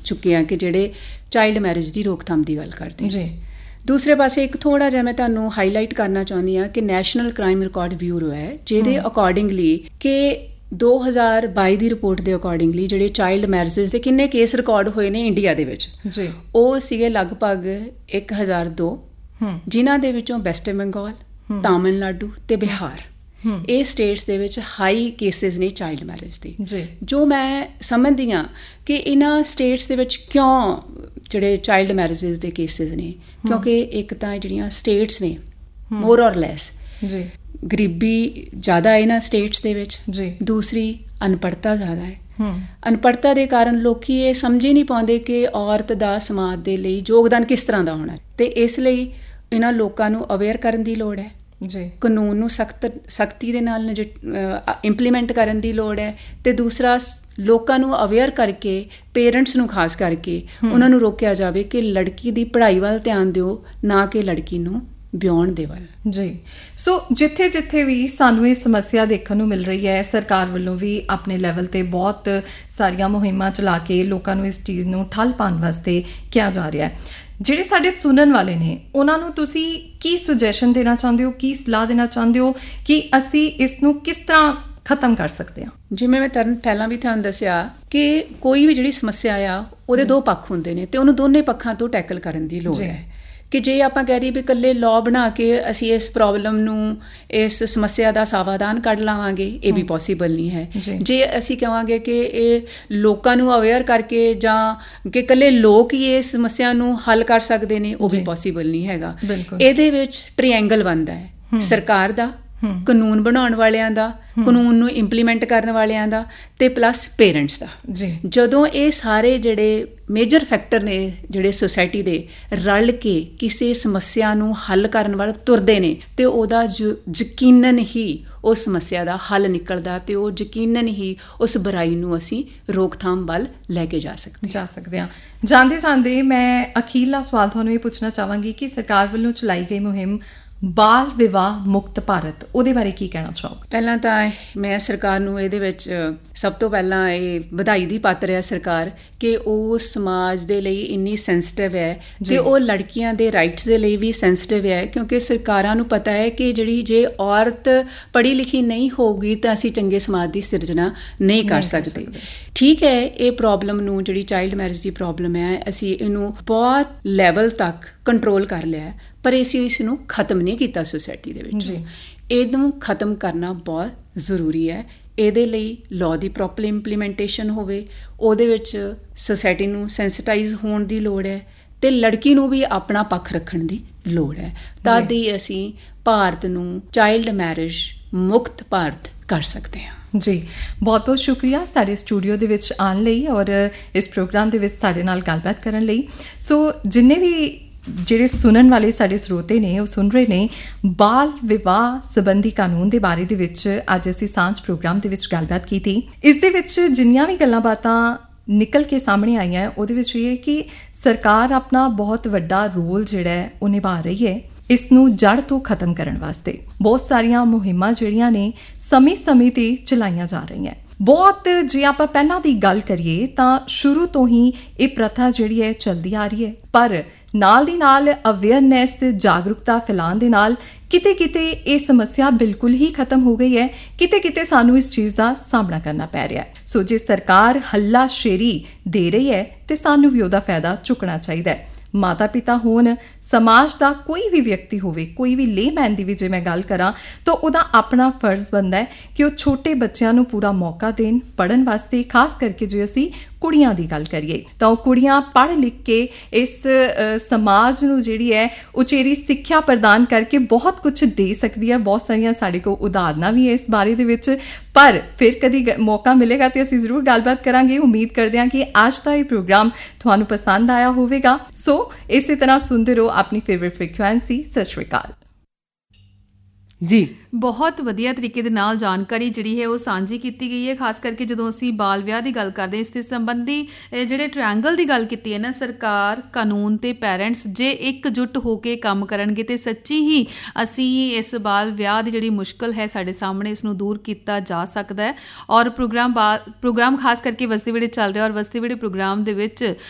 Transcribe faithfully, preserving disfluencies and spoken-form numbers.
ਚੁੱਕੇ ਹਾਂ ਕਿ ਜਿਹੜੇ ਚਾਈਲਡ ਮੈਰਿਜ ਦੀ ਰੋਕਥਾਮ ਦੀ ਗੱਲ ਕਰਦੇ ਜੀ। ਦੂਸਰੇ ਪਾਸੇ ਇੱਕ ਥੋੜ੍ਹਾ ਜਿਹਾ ਮੈਂ ਤੁਹਾਨੂੰ ਹਾਈਲਾਈਟ ਕਰਨਾ ਚਾਹੁੰਦੀ ਹਾਂ ਕਿ ਨੈਸ਼ਨਲ ਕ੍ਰਾਈਮ ਰਿਕਾਰਡ ਬਿਊਰੋ ਹੈ, ਜਿਹਦੇ ਅਕੋਰਡਿੰਗਲੀ ਕਿ ਦੋ ਹਜ਼ਾਰ ਬਾਈ ਦੀ ਰਿਪੋਰਟ ਦੇ ਅਕੋਰਡਿੰਗਲੀ ਜਿਹੜੇ ਚਾਈਲਡ ਮੈਰਿਜਸ ਦੇ ਕਿੰਨੇ ਕੇਸ ਰਿਕਾਰਡ ਹੋਏ ਨੇ ਇੰਡੀਆ ਦੇ ਵਿੱਚ ਜੀ, ਉਹ ਸੀਗੇ ਲਗਭਗ ਇੱਕ ਹਜ਼ਾਰ ਦੋ, ਜਿਨ੍ਹਾਂ ਦੇ ਵਿੱਚੋਂ ਵੈਸਟ ਬੰਗਾਲ, ਤਾਮਿਲਨਾਡੂ ਤੇ ਬਿਹਾਰ ਇਹ ਸਟੇਟਸ ਦੇ ਵਿੱਚ ਹਾਈ ਕੇਸਿਸ ਨੇ ਚਾਈਲਡ ਮੈਰਿਜ ਦੇ। ਜੋ ਮੈਂ ਸਮਝਦੀ ਹਾਂ ਕਿ ਇਹਨਾਂ ਸਟੇਟਸ ਦੇ ਵਿੱਚ ਕਿਉਂ ਜਿਹੜੇ ਚਾਈਲਡ ਮੈਰਿਜਸ ਦੇ ਕੇਸਿਸ ਨੇ, ਕਿਉਂਕਿ ਇੱਕ ਤਾਂ ਜਿਹੜੀਆਂ ਸਟੇਟਸ ਨੇ ਮੋਰ ਔਰ ਲੈਸ ਜੀ ਗਰੀਬੀ ਜ਼ਿਆਦਾ ਹੈ ਇਹਨਾਂ ਸਟੇਟਸ ਦੇ ਵਿੱਚ ਜੀ, ਦੂਸਰੀ ਅਨਪੜ੍ਹਤਾ ਜ਼ਿਆਦਾ ਹੈ। ਅਨਪੜ੍ਹਤਾ ਦੇ ਕਾਰਨ ਲੋਕ ਇਹ ਸਮਝ ਹੀ ਨਹੀਂ ਪਾਉਂਦੇ ਕਿ ਔਰਤ ਦਾ ਸਮਾਜ ਦੇ ਲਈ ਯੋਗਦਾਨ ਕਿਸ ਤਰ੍ਹਾਂ ਦਾ ਹੋਣਾ, ਅਤੇ ਇਸ ਲਈ ਇਹਨਾਂ ਲੋਕਾਂ ਨੂੰ ਅਵੇਅਰ ਕਰਨ ਦੀ ਲੋੜ ਹੈ ਜੀ, ਕਾਨੂੰਨ ਨੂੰ ਸਖਤ ਸਖਤੀ ਦੇ ਨਾਲ ਇੰਪਲੀਮੈਂਟ ਕਰਨ ਦੀ ਲੋੜ ਹੈ, ਅਤੇ ਦੂਸਰਾ ਲੋਕਾਂ ਨੂੰ ਅਵੇਅਰ ਕਰਕੇ ਪੇਰੈਂਟਸ ਨੂੰ ਖਾਸ ਕਰਕੇ ਉਹਨਾਂ ਨੂੰ ਰੋਕਿਆ ਜਾਵੇ ਕਿ ਲੜਕੀ ਦੀ ਪੜ੍ਹਾਈ ਵੱਲ ਧਿਆਨ ਦਿਓ, ਨਾ ਕਿ ਲੜਕੀ ਨੂੰ ਵਿਆਹੁਣ ਦੇ ਵੱਲ ਜੀ। ਸੋ ਜਿੱਥੇ ਜਿੱਥੇ ਵੀ ਸਾਨੂੰ ਇਹ ਸਮੱਸਿਆ ਦੇਖਣ ਨੂੰ ਮਿਲ ਰਹੀ ਹੈ, ਸਰਕਾਰ ਵੱਲੋਂ ਵੀ ਆਪਣੇ ਲੈਵਲ 'ਤੇ ਬਹੁਤ ਸਾਰੀਆਂ ਮੁਹਿੰਮਾਂ ਚਲਾ ਕੇ ਲੋਕਾਂ ਨੂੰ ਇਸ ਚੀਜ਼ ਨੂੰ ਠੱਲ ਪਾਉਣ ਵਾਸਤੇ ਕਿਹਾ ਜਾ ਰਿਹਾ ਹੈ। ਜਿਹੜੇ ਸਾਡੇ ਸੁਣਨ ਵਾਲੇ ਨੇ ਉਹਨਾਂ ਨੂੰ ਤੁਸੀਂ ਕੀ ਸੁਜੈਸ਼ਨ ਦੇਣਾ ਚਾਹੁੰਦੇ ਹੋ, ਕੀ ਸਲਾਹ ਦੇਣਾ ਚਾਹੁੰਦੇ ਹੋ ਕਿ ਅਸੀਂ ਇਸ ਨੂੰ ਕਿਸ ਤਰ੍ਹਾਂ ਖਤਮ ਕਰ ਸਕਦੇ ਹਾਂ? ਜਿਵੇਂ ਮੈਂ ਤਰਨ ਪਹਿਲਾਂ ਵੀ ਤੁਹਾਨੂੰ ਦੱਸਿਆ ਕਿ ਕੋਈ ਵੀ ਜਿਹੜੀ ਸਮੱਸਿਆ ਆ ਉਹਦੇ ਦੋ ਪੱਖ ਹੁੰਦੇ ਨੇ, ਅਤੇ ਉਹਨੂੰ ਦੋਨੇ ਪੱਖਾਂ ਤੋਂ ਟੈਕਲ ਕਰਨ ਦੀ ਲੋੜ ਹੈ। ਕਿ ਜੇ ਆਪਾਂ ਕਹਿ ਦਈਏ ਵੀ ਇਕੱਲੇ ਲਾਅ ਬਣਾ ਕੇ ਅਸੀਂ ਇਸ ਪ੍ਰੋਬਲਮ ਨੂੰ, ਇਸ ਸਮੱਸਿਆ ਦਾ ਸਮਾਧਾਨ ਕੱਢ ਲਾਵਾਂਗੇ, ਇਹ ਵੀ ਪੋਸੀਬਲ ਨਹੀਂ ਹੈ। ਜੇ ਅਸੀਂ ਕਹਾਂਗੇ ਕਿ ਇਹ ਲੋਕਾਂ ਨੂੰ ਅਵੇਅਰ ਕਰਕੇ ਜਾਂ ਕਿ ਇਕੱਲੇ ਲੋਕ ਹੀ ਇਸ ਸਮੱਸਿਆ ਨੂੰ ਹੱਲ ਕਰ ਸਕਦੇ ਨੇ, ਉਹ ਵੀ ਪੋਸੀਬਲ ਨਹੀਂ ਹੈਗਾ। ਇਹਦੇ ਵਿੱਚ ਟ੍ਰਾਇੰਗਲ ਬਣਦਾ ਹੈ, ਸਰਕਾਰ ਦਾ, ਕਾਨੂੰਨ ਬਣਾਉਣ ਵਾਲਿਆਂ ਦਾ, ਕਾਨੂੰਨ ਨੂੰ ਇੰਪਲੀਮੈਂਟ ਕਰਨ ਵਾਲਿਆਂ ਦਾ, ਤੇ ਪਲੱਸ ਪੇਰੈਂਟਸ ਦਾ। ਜਦੋਂ ਇਹ ਸਾਰੇ ਜਿਹੜੇ ਮੇਜਰ ਫੈਕਟਰ ਨੇ ਜਿਹੜੇ ਸੁਸਾਇਟੀ ਦੇ ਰਲ ਕੇ ਕਿਸੇ ਸਮੱਸਿਆ ਨੂੰ ਹੱਲ ਕਰਨ ਵੱਲ ਤੁਰਦੇ ਨੇ, ਤੇ ਉਹਦਾ ਯਕੀਨਨ ਹੀ ਉਸ ਸਮੱਸਿਆ ਦਾ ਹੱਲ ਨਿਕਲਦਾ, ਤੇ ਉਹ ਯਕੀਨਨ ਹੀ ਉਸ ਬੁਰਾਈ ਨੂੰ ਅਸੀਂ ਰੋਕਥਾਮ ਵੱਲ ਲੈ ਕੇ ਜਾ ਸਕਦੇ ਜਾ ਸਕਦੇ ਹਾਂ। ਜਾਂਦੇ ਜਾਂਦੇ ਮੈਂ ਅਖੀਰਲਾ ਸਵਾਲ ਤੁਹਾਨੂੰ ਇਹ ਪੁੱਛਣਾ ਚਾਹਾਂਗੀ ਕਿ ਸਰਕਾਰ ਵੱਲੋਂ ਚਲਾਈ ਗਈ ਮੁਹਿੰਮ ਬਾਲ ਵਿਵਾਹ ਮੁਕਤ ਭਾਰਤ, ਉਹਦੇ ਬਾਰੇ ਕੀ ਕਹਿਣਾ ਚਾਹੋਗੇ? ਪਹਿਲਾਂ ਤਾਂ ਮੈਂ ਸਰਕਾਰ ਨੂੰ ਇਹਦੇ ਵਿੱਚ ਸਭ ਤੋਂ ਪਹਿਲਾਂ ਇਹ ਵਧਾਈ ਦੀ ਪਾਤਰ ਹੈ ਸਰਕਾਰ ਕਿ ਉਹ ਸਮਾਜ ਦੇ ਲਈ ਇੰਨੀ ਸੈਂਸਿਟਿਵ ਹੈ, ਤੇ ਉਹ ਲੜਕੀਆਂ ਦੇ ਰਾਈਟਸ ਦੇ ਲਈ ਵੀ ਸੈਂਸਿਟਿਵ ਹੈ, ਕਿਉਂਕਿ ਸਰਕਾਰਾਂ ਨੂੰ ਪਤਾ ਹੈ ਕਿ ਜਿਹੜੀ ਜੇ ਔਰਤ ਪੜ੍ਹੀ ਲਿਖੀ ਨਹੀਂ ਹੋਊਗੀ ਤਾਂ ਅਸੀਂ ਚੰਗੇ ਸਮਾਜ ਦੀ ਸਿਰਜਣਾ ਨਹੀਂ ਕਰ ਸਕਦੇ। ਠੀਕ ਹੈ, ਇਹ ਪ੍ਰੋਬਲਮ ਨੂੰ ਜਿਹੜੀ ਚਾਈਲਡ ਮੈਰਿਜ ਦੀ ਪ੍ਰੋਬਲਮ ਹੈ, ਅਸੀਂ ਇਹਨੂੰ ਬਹੁਤ ਲੈਵਲ ਤੱਕ ਕੰਟਰੋਲ ਕਰ ਲਿਆ, ਪਰ ਅਸੀਂ ਇਸ ਨੂੰ ਖਤਮ ਨਹੀਂ ਕੀਤਾ ਸੁਸਾਇਟੀ ਦੇ ਵਿੱਚ। ਇਹਨੂੰ ਖਤਮ ਕਰਨਾ ਬਹੁਤ ਜ਼ਰੂਰੀ ਹੈ। ਇਹਦੇ ਲਈ ਲਾਅ ਦੀ ਪ੍ਰੋਪਰ ਇੰਪਲੀਮੈਂਟੇਸ਼ਨ ਹੋਵੇ, ਉਹਦੇ ਵਿੱਚ ਸੁਸਾਇਟੀ ਨੂੰ ਸੈਂਸਿਟਾਈਜ਼ ਹੋਣ ਦੀ ਲੋੜ ਹੈ, ਅਤੇ ਲੜਕੀ ਨੂੰ ਵੀ ਆਪਣਾ ਪੱਖ ਰੱਖਣ ਦੀ ਲੋੜ ਹੈ। ਤਦ ਹੀ ਅਸੀਂ ਭਾਰਤ ਨੂੰ ਚਾਈਲਡ ਮੈਰਿਜ ਮੁਕਤ ਭਾਰਤ ਕਰ ਸਕਦੇ ਹਾਂ। ਜੀ, ਬਹੁਤ ਬਹੁਤ ਸ਼ੁਕਰੀਆ ਸਾਡੇ ਸਟੂਡੀਓ ਦੇ ਵਿੱਚ ਆਉਣ ਲਈ ਔਰ ਇਸ ਪ੍ਰੋਗਰਾਮ ਦੇ ਵਿੱਚ ਸਾਡੇ ਨਾਲ ਗੱਲਬਾਤ ਕਰਨ ਲਈ। ਸੋ ਜਿੰਨੇ ਵੀ ਜਿਹੜੇ ਸੁਣਨ ਵਾਲੇ ਸਾਡੇ ਸਰੋਤੇ ਨੇ ਉਹ ਸੁਣ ਰਹੇ ਨੇ ਬਾਲ ਵਿਵਾਹ ਸੰਬੰਧੀ ਕਾਨੂੰਨ ਦੇ ਬਾਰੇ ਦੇ ਵਿੱਚ ਅੱਜ ਅਸੀਂ ਸਾਂਝ ਪ੍ਰੋਗਰਾਮ ਦੇ ਵਿੱਚ ਗੱਲਬਾਤ ਕੀਤੀ। ਇਸ ਦੇ ਵਿੱਚ ਜਿੰਨੀਆਂ ਵੀ ਗੱਲਾਂ ਬਾਤਾਂ ਨਿਕਲ ਕੇ ਸਾਹਮਣੇ ਆਈਆਂ ਉਹਦੇ ਵਿੱਚ ਇਹ ਹੈ ਕਿ ਸਰਕਾਰ ਆਪਣਾ ਬਹੁਤ ਵੱਡਾ ਰੋਲ ਜਿਹੜਾ ਹੈ ਉਹ ਨਿਭਾ ਰਹੀ ਹੈ ਇਸ ਨੂੰ ਜੜ ਤੋਂ ਖਤਮ ਕਰਨ ਵਾਸਤੇ। ਬਹੁਤ ਸਾਰੀਆਂ ਮੁਹਿੰਮਾਂ ਜਿਹੜੀਆਂ ਨੇ ਸਮੇਂ ਸਮੇਂ ਤੇ ਚਲਾਈਆਂ ਜਾ ਰਹੀਆਂ। ਬਹੁਤ ਜੇ ਆਪਾਂ ਪਹਿਲਾਂ ਦੀ ਗੱਲ ਕਰੀਏ ਤਾਂ ਸ਼ੁਰੂ ਤੋਂ ਹੀ ਇਹ ਪ੍ਰਥਾ ਜਿਹੜੀ ਹੈ ਚੱਲਦੀ ਆ ਰਹੀ ਹੈ, ਪਰ ਨਾਲ ਦੀ ਨਾਲ ਅਵੇਅਰਨੈਸ ਜਾਗਰੂਕਤਾ ਫੈਲਾਉਣ ਦੇ ਨਾਲ ਕਿਤੇ ਕਿਤੇ ਇਹ ਸਮੱਸਿਆ ਬਿਲਕੁਲ ਹੀ ਖਤਮ ਹੋ ਗਈ ਹੈ, ਕਿਤੇ ਕਿਤੇ ਸਾਨੂੰ ਇਸ ਚੀਜ਼ ਦਾ ਸਾਹਮਣਾ ਕਰਨਾ ਪੈ ਰਿਹਾ ਹੈ। ਸੋ ਜੇ ਸਰਕਾਰ ਹੱਲਾਸ਼ੇਰੀ ਦੇ ਰਹੀ ਹੈ ਤੇ ਸਾਨੂੰ ਵੀ ਉਹਦਾ ਫਾਇਦਾ ਚੁੱਕਣਾ ਚਾਹੀਦਾ ਹੈ। ਮਾਤਾ ਪਿਤਾ ਹੋਣ, ਸਮਾਜ ਦਾ ਕੋਈ ਵੀ ਵਿਅਕਤੀ ਹੋਵੇ, ਕੋਈ ਵੀ ਲੇਮੈਨ ਦੀ ਵੀ ਜੇ ਮੈਂ ਗੱਲ ਕਰਾਂ ਤਾਂ ਉਹਦਾ ਆਪਣਾ ਫਰਜ਼ ਬਣਦਾ ਹੈ ਕਿ ਉਹ ਛੋਟੇ ਬੱਚਿਆਂ ਨੂੰ ਪੂਰਾ ਮੌਕਾ ਦੇਣ ਪੜ੍ਹਨ ਵਾਸਤੇ। ਖਾਸ ਕਰਕੇ ਜੇ ਅਸੀਂ ਕੁੜੀਆਂ ਦੀ ਗੱਲ ਕਰੀਏ ਤਾਂ ਉਹ ਕੁੜੀਆਂ ਪੜ੍ਹ ਲਿਖ ਕੇ ਇਸ ਸਮਾਜ ਨੂੰ ਜਿਹੜੀ ਹੈ ਉਚੇਰੀ ਸਿੱਖਿਆ ਪ੍ਰਦਾਨ ਕਰਕੇ ਬਹੁਤ ਕੁਝ ਦੇ ਸਕਦੀ ਹੈ। ਬਹੁਤ ਸਾਰੀਆਂ ਸਾਡੇ ਕੋਲ ਉਦਾਹਰਨਾਂ ਵੀ ਹੈ ਇਸ ਬਾਰੇ ਦੇ ਵਿੱਚ, ਪਰ ਫਿਰ ਕਦੀ ਮੌਕਾ ਮਿਲੇਗਾ ਤੇ ਅਸੀਂ ਜ਼ਰੂਰ ਗੱਲਬਾਤ ਕਰਾਂਗੇ। ਉਮੀਦ ਕਰਦੇ ਹਾਂ ਕਿ ਅੱਜ ਦਾ ਇਹ ਪ੍ਰੋਗਰਾਮ ਤੁਹਾਨੂੰ ਪਸੰਦ ਆਇਆ ਹੋਵੇਗਾ। ਸੋ ਇਸੇ ਤਰ੍ਹਾਂ ਸੁਣਦੇ ਰਹੋ ਆਪਣੀ ਫੇਵਰੇਟ ਫ੍ਰੀਕੁਐਂਸੀ। ਸਤਿ ਸ਼੍ਰੀ ਅਕਾਲ ਜੀ। ਬਹੁਤ ਵਧੀਆ ਤਰੀਕੇ ਦੇ ਨਾਲ ਜਾਣਕਾਰੀ ਜਿਹੜੀ ਹੈ ਉਹ ਸਾਂਝੀ ਕੀਤੀ ਗਈ ਹੈ। ਖਾਸ ਕਰਕੇ ਜਦੋਂ ਅਸੀਂ ਬਾਲ ਵਿਆਹ ਦੀ ਗੱਲ ਕਰਦੇ ਇਸ ਦੇ ਸੰਬੰਧੀ ਜਿਹੜੇ ਟ੍ਰਾਇੰਗਲ ਦੀ ਗੱਲ ਕੀਤੀ ਹੈ ਨਾ, ਸਰਕਾਰ, ਕਾਨੂੰਨ ਤੇ ਪੈਰੈਂਟਸ ਜੇ ਇਕਜੁੱਟ ਹੋ ਕੇ ਕੰਮ ਕਰਨਗੇ ਤੇ ਸੱਚੀ ਹੀ ਅਸੀਂ ਇਸ ਬਾਲ ਵਿਆਹ ਦੀ ਜਿਹੜੀ ਮੁਸ਼ਕਿਲ ਹੈ ਸਾਡੇ ਸਾਹਮਣੇ ਇਸ ਨੂੰ ਦੂਰ ਕੀਤਾ ਜਾ ਸਕਦਾ ਹੈ। ਔਰ ਪ੍ਰੋਗਰਾਮ ਬਾ ਪ੍ਰੋਗਰਾਮ ਖਾਸ ਕਰਕੇ ਵਸਤੀ ਵੇੜੇ ਚੱਲ ਰਿਹਾ ਔਰ ਵਸਤੀ ਵੇੜੇ ਪ੍ਰੋਗਰਾਮ ਦੇ ਵਿੱਚ